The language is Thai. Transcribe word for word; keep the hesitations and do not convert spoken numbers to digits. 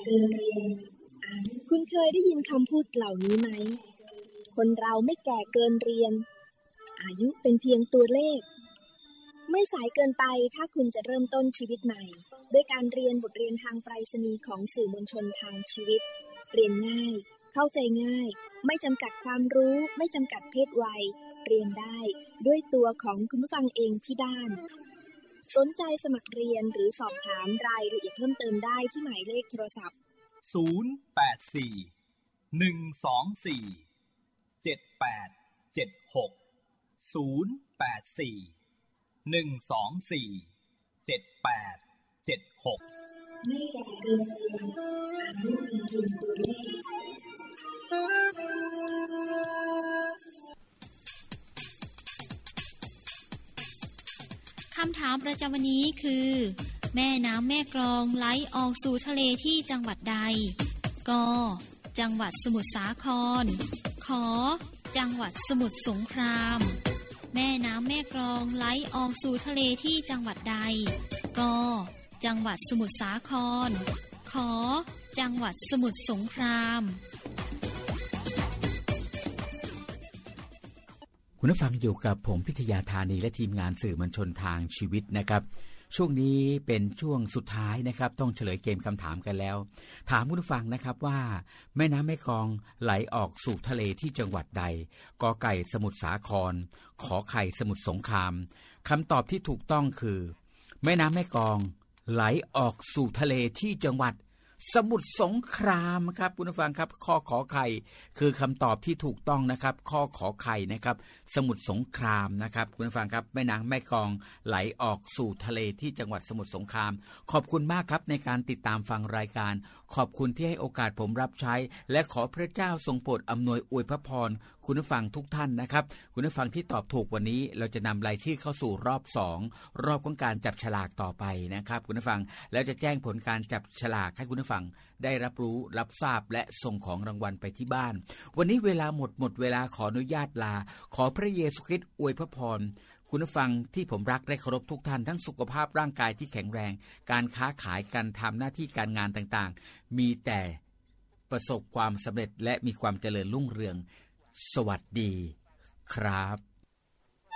เกินเรียนคุณเคยได้ยินคำพูดเหล่านี้ไหมคนเราไม่แก่เกินเรียนอายุเป็นเพียงตัวเลขไม่สายเกินไปถ้าคุณจะเริ่มต้นชีวิตใหม่ด้วยการเรียนบทเรียนทางไปรษณีย์ของสื่อมวลชนทางชีวิตเรียนง่ายเข้าใจง่ายไม่จำกัดความรู้ไม่จำกัดเพศวัยเรียนได้ด้วยตัวของคุณผู้ฟังเองที่บ้านสนใจสมัครเรียนหรือสอบถามรายละเอียดเพิ่มเติมได้ที่หมายเลขโทรศัพท์ศูนย์ แปด สี่ หนึ่ง สอง สี่ เจ็ด แปด เจ็ด หก ศูนย์ แปด สี่ หนึ่ง สอง สี่ เจ็ด แปด เจ็ด หกไม่แก่เกินเรียนอายุเป็นเพียงตัวเลขคำถามประจำวันนี้คือแม่น้ำแม่กลองไหลออกสู่ทะเลที่จังหวัดใดกจังหวัดสมุทรสาครขจังหวัดสมุทรสงครามแม่น้ำแม่กลองไหลออกสู่ทะเลที่จังหวัดใดกจังหวัดสมุทรสาครขจังหวัดสมุทรสงครามคุณผู้ฟังอยู่กับผมพิทยาธานีและทีมงานสื่อมวลชนทางชีวิตนะครับช่วงนี้เป็นช่วงสุดท้ายนะครับต้องเฉลยเกมคำถามกันแล้วถามคุณผู้ฟังนะครับว่าแม่น้ำแม่กลองไหลออกสู่ทะเลที่จังหวัดใดกอไก่สมุทรสาครขอไข่สมุทรสงครามคำตอบที่ถูกต้องคือแม่น้ำแม่กลองไหลออกสู่ทะเลที่จังหวัดสมุทรสงครามครับคุณผู้ฟังครับข้อขอไข่คือคำตอบที่ถูกต้องนะครับข้อขอไข่นะครับสมุทรสงครามนะครับคุณผู้ฟังครับแม่น้ำแม่กลองไหลออกสู่ทะเลที่จังหวัดสมุทรสงครามขอบคุณมากครับในการติดตามฟังรายการขอบคุณที่ให้โอกาสผมรับใช้และขอพระเจ้าทรงโปรดอำนวยอวยพระพรคุณผู้ฟังทุกท่านนะครับคุณผู้ฟังที่ตอบถูกวันนี้เราจะนำรายชื่อเข้าสู่รอบสองรอบของการจับฉลากต่อไปนะครับคุณผู้ฟังแล้วจะแจ้งผลการจับฉลากให้คุณผู้ฟังได้รับรู้รับทราบและส่งของรางวัลไปที่บ้านวันนี้เวลาหมดหมดเวลาขออนุญาตลาขอพระเยซูคริสต์อวยพระพรคุณผู้ฟังที่ผมรักและเคารพทุกท่านทั้งสุขภาพร่างกายที่แข็งแรงการค้าขายการทำหน้าที่การงานต่างๆมีแต่ประสบความสำเร็จและมีความเจริญรุ่งเรืองสวัสดีครับ